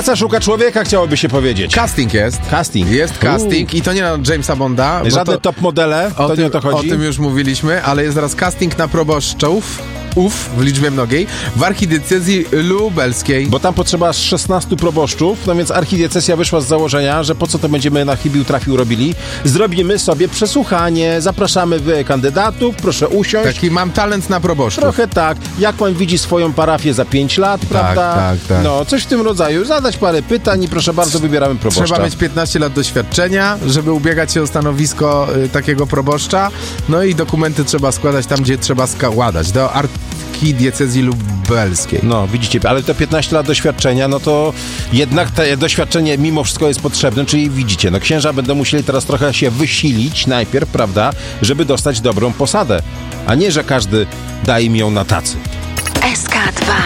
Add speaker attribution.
Speaker 1: Prasa szuka człowieka, chciałoby się powiedzieć.
Speaker 2: Casting jest.
Speaker 1: Casting.
Speaker 2: Jest casting i to nie na Jamesa Bonda.
Speaker 1: Żadne top modele, to nie o to chodzi.
Speaker 2: O tym już mówiliśmy, ale jest teraz casting na proboszczów, w liczbie mnogiej, w archidiecezji lubelskiej.
Speaker 1: Bo tam potrzeba 16 proboszczów, no więc archidiecezja wyszła z założenia, że po co to będziemy na chybił trafił robili. Zrobimy sobie przesłuchanie, zapraszamy kandydatów, proszę usiąść.
Speaker 2: Taki mam talent na proboszczów.
Speaker 1: Trochę tak, jak pan widzi swoją parafię za 5 lat, prawda?
Speaker 2: Tak.
Speaker 1: No, coś w tym rodzaju, zadać parę pytań i proszę bardzo, wybieramy proboszcza.
Speaker 2: Trzeba mieć 15 lat doświadczenia, żeby ubiegać się o stanowisko takiego proboszcza, no i dokumenty trzeba składać tam, gdzie trzeba składać, do archidiecezji lubelskiej.
Speaker 1: No, widzicie, ale te 15 lat doświadczenia, no to jednak to doświadczenie mimo wszystko jest potrzebne, czyli widzicie, no księża będą musieli teraz trochę się wysilić najpierw, prawda, żeby dostać dobrą posadę, a nie, że każdy da im ją na tacy.
Speaker 3: SK2